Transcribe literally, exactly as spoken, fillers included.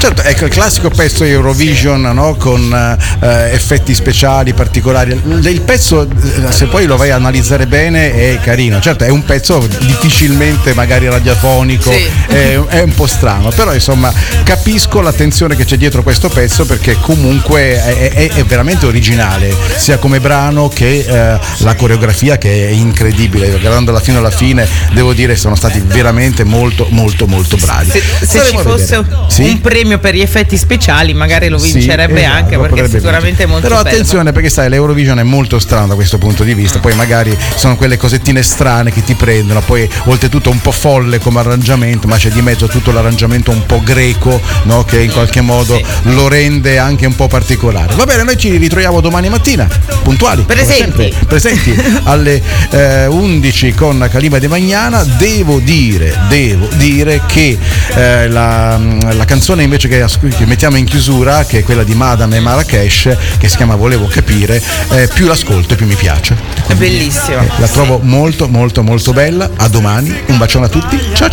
Certo, ecco il classico pezzo Eurovision, no? Con eh, effetti speciali particolari. Il pezzo, se poi lo vai a analizzare bene, è carino. Certo, è un pezzo difficilmente magari radiofonico, sì. è, è un po' strano, però insomma capisco l'attenzione che c'è dietro questo pezzo, perché comunque è, è, è veramente originale, sia come brano che eh, la coreografia, che è incredibile. Guardandola fino alla fine, devo dire, sono stati veramente molto molto molto bravi. Se, se ci fosse un, sì? un premio per gli effetti speciali, magari lo vincerebbe, sì, esatto, anche, perché sicuramente vincere. È molto però bello. Attenzione, perché sai, l'Eurovision è molto strano da questo punto di vista, poi magari sono quelle cosettine strane che ti prendono, poi oltretutto un po' folle come arrangiamento, ma c'è di mezzo tutto l'arrangiamento un po' greco, no? Che in qualche modo sì. lo rende anche un po' particolare. Va bene, noi ci ritroviamo domani mattina puntuali, presenti, presenti alle eh, undici con Calima De Magnana. Devo dire, devo dire che eh, la, la canzone invece che, che mettiamo in chiusura, che è quella di Madame e Marrakesh, che si chiama Volevo capire, eh, più l'ascolto e più mi piace. È bellissima. Eh, la trovo molto molto molto bella. A domani, un bacione a tutti, ciao ciao.